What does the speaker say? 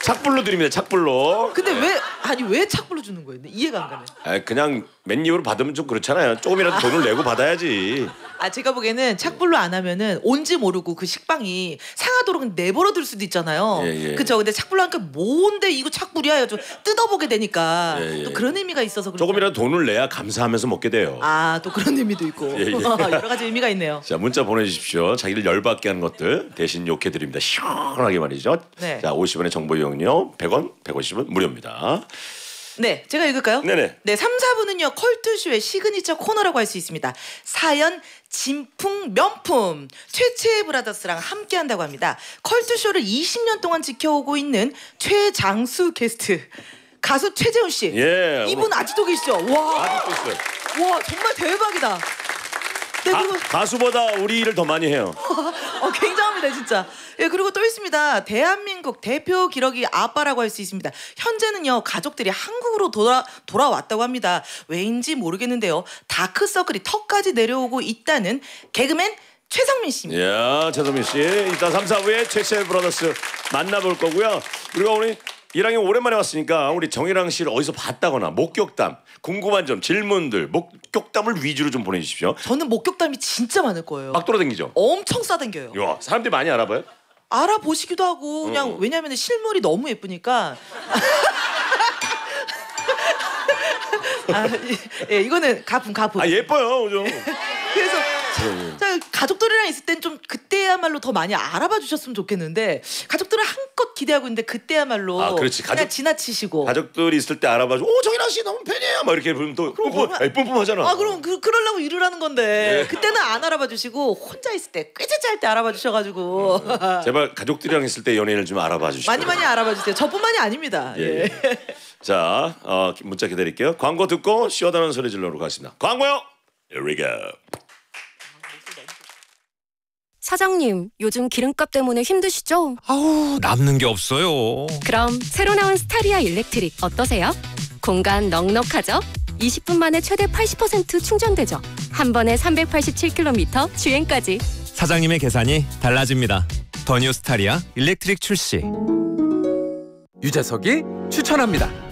착불로 드립니다. 착불로. 근데 왜 착불로 주는 거예요? 이해가 안 가네. 아, 그냥 맨입으로 받으면 좀 그렇잖아요. 조금이라도 돈을 내고 받아야지. 제가 보기에는 착불로 안 하면은 온지 모르고 그 식빵이 상하도록 내버려둘 수도 있잖아요. 예. 그렇죠. 근데 착불로 하니까 뭔데 이거 착불이야? 좀 뜯어보게 되니까 또 그런 의미가 있어서 그렇죠. 조금이라도 돈을 내야 감사하면서 먹게 돼요. 또 그런 의미도 있고 여러 가지 의미가 있네요. 자, 문자 보내주십시오. 자기를 열받게 하는 것들 대신 욕해드립니다. 시원하게 말이죠. 네. 자, 50원의 정보 이용료 100원, 150원 무료입니다. 네, 제가 읽을까요? 네네. 네, 3, 4부는요 컬투쇼의 시그니처 코너라고 할 수 있습니다. 사연, 진품, 명품 최채 브라더스랑 함께한다고 합니다. 컬투쇼를 20년 동안 지켜오고 있는 최장수 게스트 가수 최재훈 씨. 예. 이분 아직도 계시죠? 와, 아직도 있어요. 와 정말 대박이다. 네, 그리고 가수보다 우리 일을 더 많이 해요. 굉장합니다 진짜. 예, 그리고 또 있습니다. 대한민국 대표 기러기 아빠라고 할 수 있습니다. 현재는요 가족들이 한국으로 돌아왔다고 합니다. 왜인지 모르겠는데요. 다크서클이 턱까지 내려오고 있다는 개그맨 최성민 씨입니다. 야, 최성민 씨. 일단 3, 4부에 최채 브라더스 만나볼 거고요. 그리고 우리 이랑이 오랜만에 왔으니까 우리 정희랑 씨를 어디서 봤다거나 목격담, 궁금한 점, 질문들, 목격담을 위주로 좀 보내주십시오. 저는 목격담이 진짜 많을 거예요. 막 돌아다니죠? 엄청 싸댕겨요. 야, 사람들이 많이 알아봐요? 알아보시기도 하고 그냥 왜냐하면 실물이 너무 예쁘니까. 이거는 가품. 예뻐요, 좀. 그래서 자, 가족들이랑 있을 땐 좀 그때야말로 더 많이 알아봐 주셨으면 좋겠는데 가족들은 한껏 기대하고 있는데 그때야말로 그렇지. 그냥 지나치시고 가족들이 있을 때 알아봐주고 정희랑 씨 너무 팬이에요 막 이렇게 부르면 또 뿜뿜하잖아. 그럼 그러려고 일을 하는 건데 그때는 안 알아봐 주시고 혼자 있을 때 꾀죄죄할 때 알아봐 주셔가지고 제발 가족들이랑 있을 때 연예인을 좀 알아봐 주시고 많이 알아봐 주세요. 저뿐만이 아닙니다. 예. 자, 문자 기다릴게요. 광고 듣고 시원한 소리 질러로 가겠습니다. 광고요. Here we go. 사장님, 요즘 기름값 때문에 힘드시죠? 아우, 남는 게 없어요. 그럼 새로 나온 스타리아 일렉트릭 어떠세요? 공간 넉넉하죠? 20분 만에 최대 80% 충전되죠? 한 번에 387km 주행까지. 사장님의 계산이 달라집니다. 더 뉴 스타리아 일렉트릭 출시. 유재석이 추천합니다.